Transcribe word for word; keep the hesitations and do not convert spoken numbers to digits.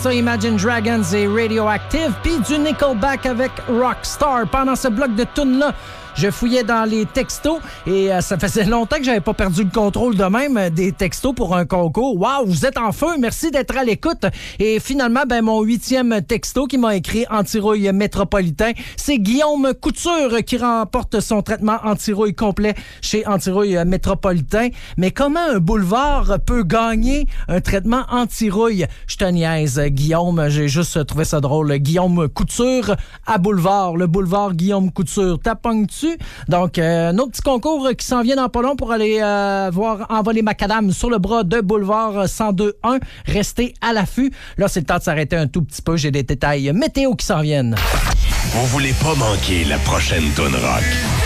Ça, Imagine Dragons et Radioactive, puis du Nickelback avec Rockstar. Pendant ce bloc de tunes-là, je fouillais dans les textos et euh, ça faisait longtemps que j'avais pas perdu le contrôle de même euh, des textos pour un concours. Waouh, vous êtes en feu, merci d'être à l'écoute. Et finalement, ben mon huitième texto qui m'a écrit anti-rouille métropolitain, c'est Guillaume Couture qui remporte son traitement anti-rouille complet chez Anti-rouille métropolitain. Mais comment un boulevard peut gagner un traitement anti-rouille? Je te niaise, Guillaume, j'ai juste trouvé ça drôle. Guillaume Couture à boulevard, le boulevard Guillaume Couture. T'appognes-tu? Donc, euh, un autre petit concours qui s'en vient dans pas long pour aller euh, voir envoler macadam sur le bras de boulevard cent deux un. Restez à l'affût. Là, c'est le temps de s'arrêter un tout petit peu. J'ai des détails météo qui s'en viennent. Vous voulez pas manquer la prochaine toune rock.